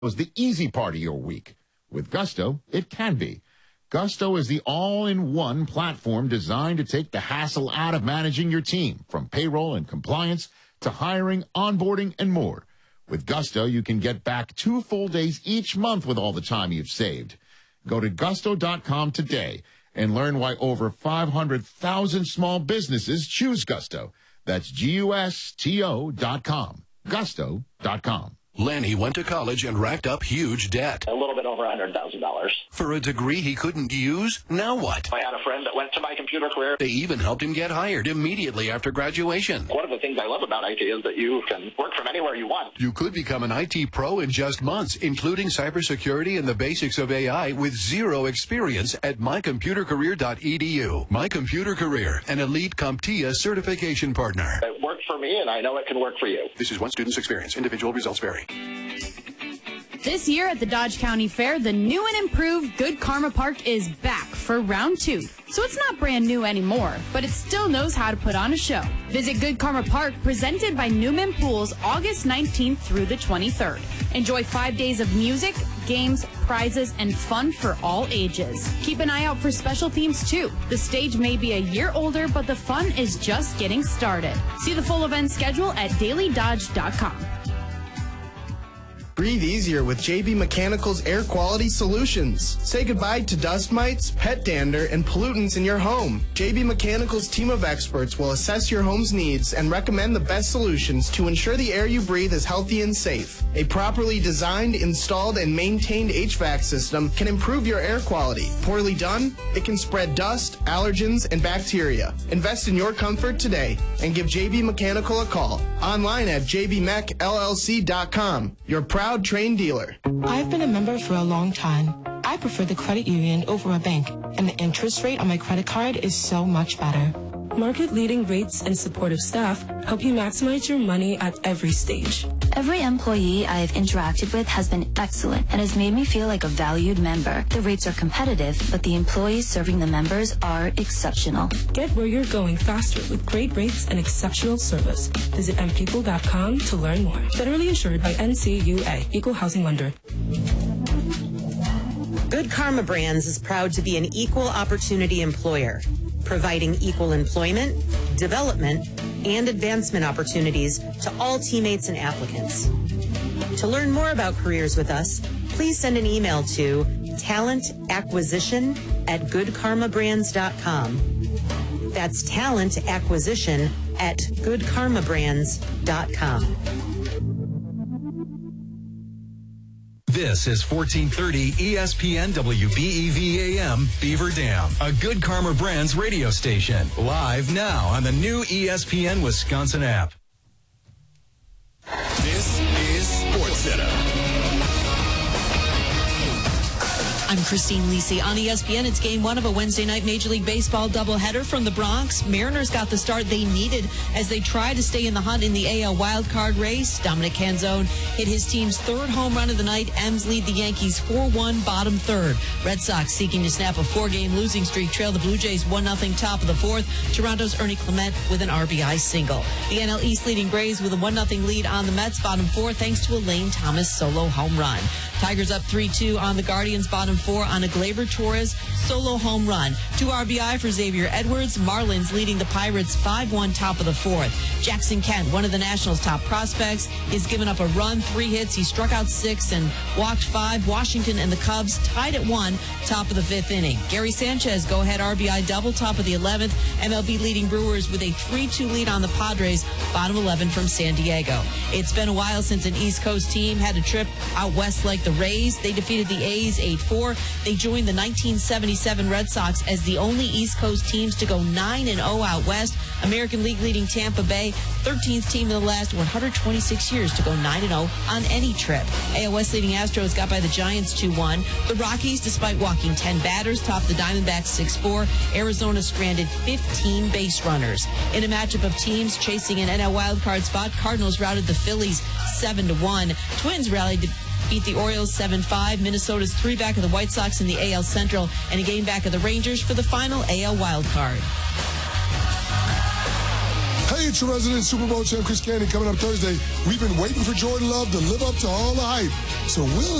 was the easy part of your week. With Gusto, it can be. Gusto is the all-in-one platform designed to take the hassle out of managing your team, from payroll and compliance to hiring, onboarding, and more. With Gusto, you can get back 2 full days each month with all the time you've saved. Go to gusto.com today and learn why over 500,000 small businesses choose Gusto. That's GUSTO.com. Gusto.com. Lanny went to college and racked up huge debt. A little bit over $100,000. For a degree he couldn't use? Now what? I had a friend that went to My Computer Career. They even helped him get hired immediately after graduation. One of the things I love about IT is that you can work from anywhere you want. You could become an IT pro in just months, including cybersecurity and the basics of AI with zero experience at mycomputercareer.edu. My Computer Career, an elite CompTIA certification partner. It worked for me, and I know it can work for you. This is one student's experience. Individual results vary. This year at the Dodge County Fair, the new and improved Good Karma Park is back for round 2. So it's not brand new anymore, but it still knows how to put on a show. Visit Good Karma Park, presented by Newman Pools, August 19th through the 23rd. Enjoy 5 days of music, games, prizes, and fun for all ages. Keep an eye out for special themes too. The stage may be a year older, but the fun is just getting started. See the full event schedule at dailydodge.com. Breathe easier with JB Mechanical's air quality solutions. Say goodbye to dust mites, pet dander, and pollutants in your home. JB Mechanical's team of experts will assess your home's needs and recommend the best solutions to ensure the air you breathe is healthy and safe. A properly designed, installed, and maintained HVAC system can improve your air quality. Poorly done, it can spread dust, allergens, and bacteria. Invest in your comfort today and give JB Mechanical a call. Online at jbmechllc.com. Your proud trained dealer. I've been a member for a long time. I prefer the credit union over a bank, and the interest rate on my credit card is so much better. Market-leading rates and supportive staff help you maximize your money at every stage. Every employee I've interacted with has been excellent and has made me feel like a valued member. The rates are competitive, but the employees serving the members are exceptional. Get where you're going faster with great rates and exceptional service. Visit mpeople.com to learn more. Federally insured by NCUA, Equal Housing Lender. Good Karma Brands is proud to be an equal opportunity employer, providing equal employment, development, and advancement opportunities to all teammates and applicants. To learn more about careers with us, please send an email to talentacquisition@goodkarmabrands.com. That's talentacquisition@goodkarmabrands.com. This is 1430 ESPN WBEV AM Beaver Dam, a Good Karma Brands radio station. Live now on the new ESPN Wisconsin app. This is SportsCenter. I'm Christine Lisi on ESPN. It's game 1 of a Wednesday night Major League Baseball doubleheader from the Bronx. Mariners got the start they needed as they try to stay in the hunt in the AL wildcard race. Dominic Canzone hit his team's 3rd home run of the night. M's lead the Yankees 4-1 bottom 3rd. Red Sox seeking to snap a 4-game losing streak trail the Blue Jays 1-0 top of the 4th. Toronto's Ernie Clement with an RBI single. The NL East leading Braves with a 1-0 lead on the Mets bottom 4 thanks to a Lane Thomas solo home run. Tigers up 3-2 on the Guardians bottom 4 on a Gleyber Torres solo home run. 2 RBI for Xavier Edwards. Marlins leading the Pirates 5-1 top of the 4th. Jackson Kent, one of the Nationals' top prospects, is given up a run, 3 hits. He struck out 6 and walked 5. Washington and the Cubs tied at 1 top of the 5th inning. Gary Sanchez go-ahead RBI double top of the 11th. MLB leading Brewers with a 3-2 lead on the Padres bottom 11 from San Diego. It's been a while since an East Coast team had a trip out west like the Rays. They defeated the A's 8-4. They joined the 1977 Red Sox as the only East Coast teams to go 9-0 out west. American League leading Tampa Bay, 13th team in the last 126 years to go 9-0 on any trip. AL West leading Astros got by the Giants 2-1. The Rockies, despite walking 10 batters, topped the Diamondbacks 6-4. Arizona stranded 15 base runners. In a matchup of teams chasing an NL wildcard spot, Cardinals routed the Phillies 7-1. Twins rallied to beat the Orioles 7-5. Minnesota's 3 back of the White Sox in the AL Central and a game back of the Rangers for the final AL wild card. Hey, it's your resident Super Bowl champ, Chris Candy, coming up Thursday. We've been waiting for Jordan Love to live up to all the hype. So will